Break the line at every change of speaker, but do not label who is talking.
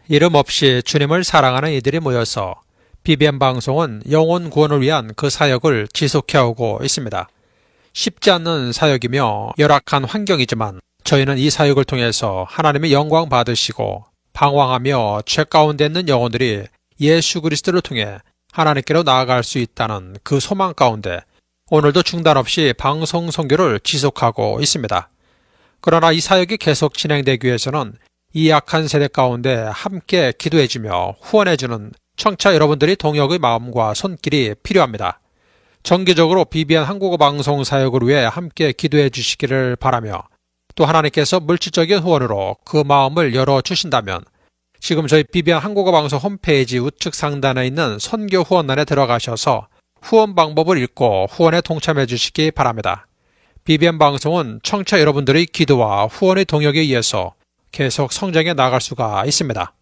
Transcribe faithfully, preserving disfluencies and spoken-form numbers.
이름 없이 주님을 사랑하는 이들이 모여서 비비엠 방송은 영혼 구원을 위한 그 사역을 지속해오고 있습니다. 쉽지 않는 사역이며 열악한 환경이지만 저희는 이 사역을 통해서 하나님의 영광 받으시고 방황하며 죄 가운데 있는 영혼들이 예수 그리스도를 통해 하나님께로 나아갈 수 있다는 그 소망 가운데 오늘도 중단 없이 방송 선교를 지속하고 있습니다. 그러나 이 사역이 계속 진행되기 위해서는 이 약한 세대 가운데 함께 기도해주며 후원해주는 청취자 여러분들이 동역의 마음과 손길이 필요합니다. 정기적으로 비비엔 한국어 방송 사역을 위해 함께 기도해 주시기를 바라며 또 하나님께서 물질적인 후원으로 그 마음을 열어주신다면 지금 저희 비비엔 한국어 방송 홈페이지 우측 상단에 있는 선교 후원란에 들어가셔서 후원 방법을 읽고 후원에 동참해 주시기 바랍니다. 비비엔 방송은 청취자 여러분들의 기도와 후원의 동역에 의해서 계속 성장해 나갈 수가 있습니다.